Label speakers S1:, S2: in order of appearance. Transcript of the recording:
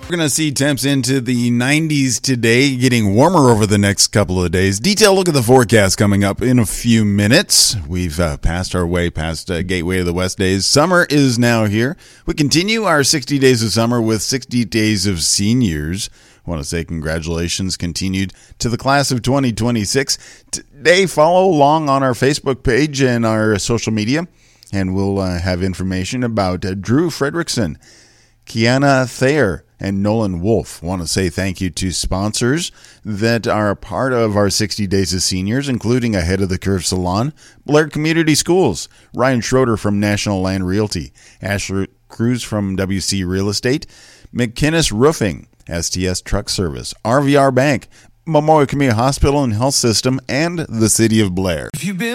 S1: We're going to see temps into the 90s today, getting warmer over the next couple of days. Detailed look at the forecast coming up in a few minutes. We've passed our way past Gateway of the West days. Summer is now here. We continue our 60 days of summer with 60 days of seniors. I want to say congratulations continued to the class of 2026. Today, follow along on our Facebook page and our social media, and we'll have information about Drew Fredrickson, Kiana Thayer, and Nolan Wolf. Want to say thank you to sponsors that are a part of our 60 Days of Seniors, including Ahead of the Curve Salon, Blair Community Schools, Ryan Schroeder from National Land Realty, Ashley Cruz from WC Real Estate, McKinnis Roofing, STS Truck Service, RVR Bank, Memorial Community Hospital and Health System, and the City of Blair.
S2: If you've been